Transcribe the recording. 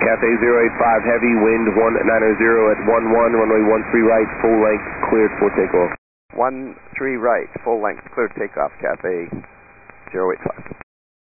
Cathay 085 Heavy, wind 190 at 11, runway 13 right, full length, cleared for takeoff. 13 right, full length, cleared takeoff, Cathay 085.